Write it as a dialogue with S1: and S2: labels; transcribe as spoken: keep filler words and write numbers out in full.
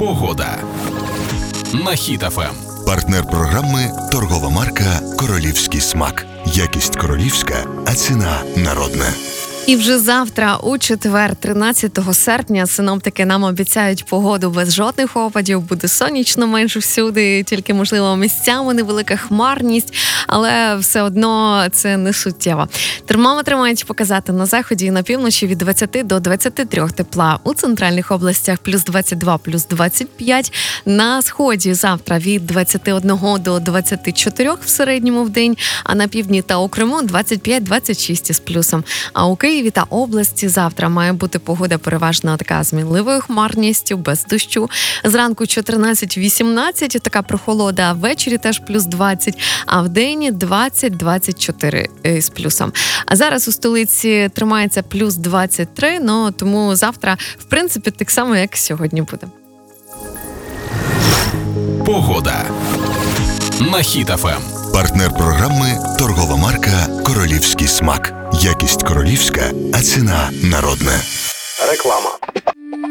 S1: Погода на Хіт еф ем.
S2: Партнер програми – торгова марка «Королівський смак». Якість королівська, а ціна народна.
S3: І вже завтра, у четвер, тринадцятого серпня, синоптики нам обіцяють погоду без жодних опадів, буде сонячно майже всюди, тільки, можливо, місцями невелика хмарність, але все одно це не суттєво. Термометри мають показати на заході і на півночі від двадцяти до двадцяти трьох тепла, у центральних областях плюс двадцять два, плюс двадцять п'ять, на сході завтра від двадцяти одного до двадцяти чотирьох в середньому в день, а на півдні та у Криму двадцять п'ять - двадцять шість із плюсом. А у Києві та області завтра має бути погода переважно така з мінливою хмарністю, без дощу. Зранку чотирнадцять - вісімнадцять, така прохолода, ввечері теж плюс двадцять, а в день двадцять - двадцять чотири з плюсом. А зараз у столиці тримається плюс двадцять три, ну тому завтра, в принципі, так само, як сьогодні буде.
S1: Погода на Хіт еф ем.
S2: Партнер програми – торгова марка «Королівський смак». Якість королівська, а ціна народна.
S4: Реклама.